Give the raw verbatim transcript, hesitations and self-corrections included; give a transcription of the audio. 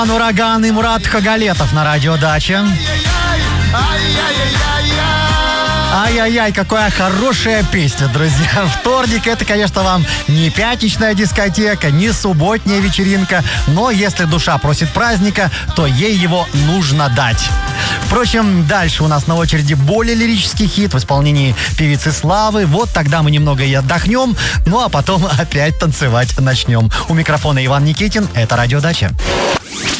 Ураган и Мурат Тхагалетов на радио Дача. Ай-яй-яй, какая хорошая песня, друзья. Вторник — это, конечно, вам не пятничная дискотека, не субботняя вечеринка, но если душа просит праздника, то ей его нужно дать. Впрочем, дальше у нас на очереди более лирический хит в исполнении певицы Славы. Вот тогда мы немного и отдохнем, ну а потом опять танцевать начнем. У микрофона Иван Никитин. Это радио Дача.